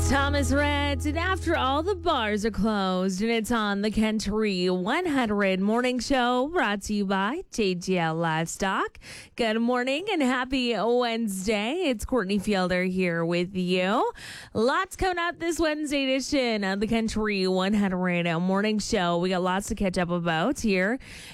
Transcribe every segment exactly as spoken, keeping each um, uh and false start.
Thomas Rhett, and after all the bars are closed, and it's on the Country one hundred Morning Show, brought to you by J G L Livestock. Good morning and happy Wednesday. It's Courtney Fielder here with you. Lots coming up this Wednesday edition of the Country one hundred Morning Show. We got lots to catch up about here,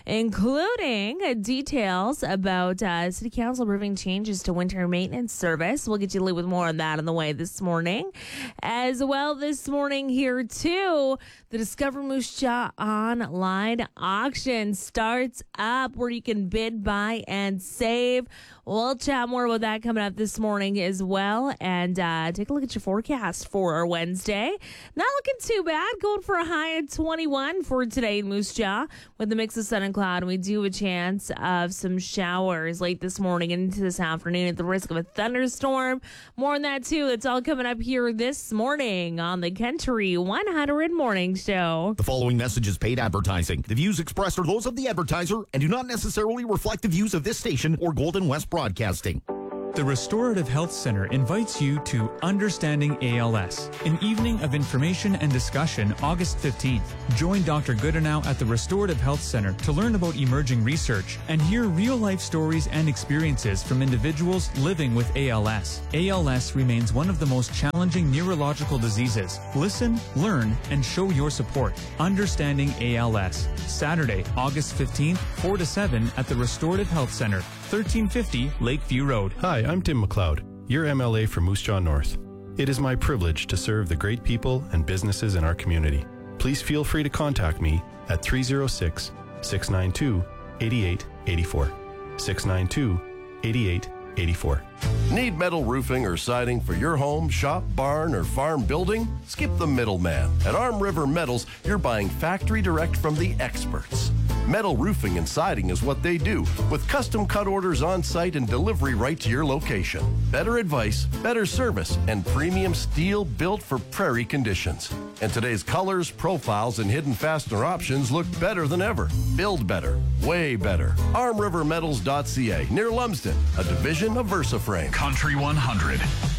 including details about uh, City Council approving changes to winter maintenance service. We'll get you with more on that on the way this morning. As well this morning here too, the Discover Moose Jaw online auction starts up where you can bid, buy, and save. We'll chat more about that coming up this morning as well. And uh, take a look at your forecast for our Wednesday. Not looking too bad. Going for a high of twenty-one for today in Moose Jaw with a mix of sun and cloud. And we do have a chance of some showers late this morning and into this afternoon at the risk of a thunderstorm. More on that too. It's all coming up here this morning on the Country one hundred Morning Show. The following message is paid advertising. The views expressed are those of the advertiser and do not necessarily reflect the views of this station or Golden West Broadcasting. The Restorative Health Center invites you to Understanding A L S, an evening of information and discussion August fifteenth. Join Doctor Goodenow at the Restorative Health Center to learn about emerging research and hear real-life stories and experiences from individuals living with A L S. A L S remains one of the most challenging neurological diseases. Listen, learn, and show your support. Understanding A L S, Saturday, August fifteenth, four to seven at the Restorative Health Center, thirteen fifty Lakeview Road. Hi, I'm Tim McLeod, your M L A for Moose Jaw North. It is my privilege to serve the great people and businesses in our community. Please feel free to contact me at three oh six, six nine two, eight eight eight four. six nine two, eight eight eight four. Need metal roofing or siding for your home, shop, barn, or farm building? Skip the middleman. At Arm River Metals, you're buying factory direct from the experts. Metal roofing and siding is what they do, with custom cut orders on site and delivery right to your location. Better advice, better service, and premium steel built for prairie conditions. And today's colors, profiles, and hidden fastener options look better than ever. Build better, way better. arm river metals dot c a, near Lumsden, a division of VersaFrame. Country one hundred.